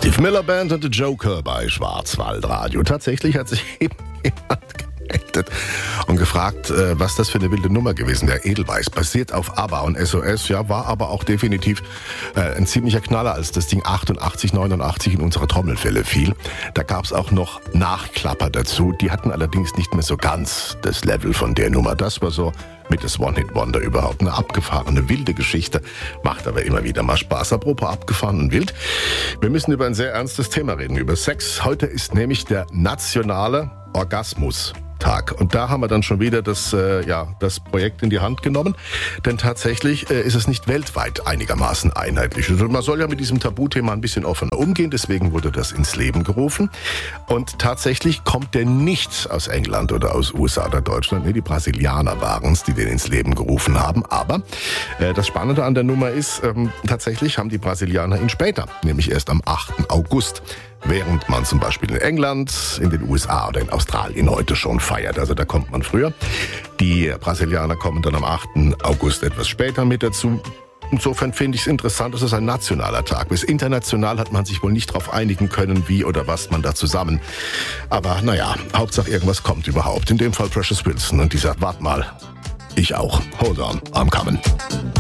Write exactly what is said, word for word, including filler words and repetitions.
Steve Miller Band und The Joker bei Schwarzwaldradio. Tatsächlich hat sich eben jemand gemeldet und gefragt, äh, was das für eine wilde Nummer gewesen wäre. Edelweiss, basiert auf ABBA und S O S, ja, war aber auch definitiv äh, ein ziemlicher Knaller, als das Ding achtundachtzig, neunundachtzig in unsere Trommelfälle fiel. Da gab es auch noch Nachklapper dazu, die hatten allerdings nicht mehr so ganz das Level von der Nummer. Das war so mit das One-Hit-Wonder überhaupt. Eine abgefahrene, wilde Geschichte, macht aber immer wieder mal Spaß. Apropos abgefahren und wild, wir müssen über ein sehr ernstes Thema reden, über Sex. Heute ist nämlich der nationale Orgasmus-Tag. Und da haben wir dann schon wieder das, äh, ja, das Projekt in die Hand genommen. Denn tatsächlich äh, ist es nicht weltweit einigermaßen einheitlich. Also man soll ja mit diesem Tabuthema ein bisschen offener umgehen. Deswegen wurde das ins Leben gerufen. Und tatsächlich kommt der nicht aus England oder aus U S A oder Deutschland. Nee, die Brasilianer waren es, die den ins Leben gerufen haben. Aber äh, das Spannende an der Nummer ist, ähm, tatsächlich haben die Brasilianer ihn später, nämlich erst am achten August. Während man zum Beispiel in England, in den U S A oder in Australien heute schon feiert. Also da kommt man früher. Die Brasilianer kommen dann am achten August etwas später mit dazu. Insofern finde ich es interessant, dass es ein nationaler Tag ist. International hat man sich wohl nicht darauf einigen können, wie oder was man da zusammen. Aber naja, Hauptsache irgendwas kommt überhaupt. In dem Fall Precious Wilson und die sagt, wart mal, ich auch. Hold on, I'm coming.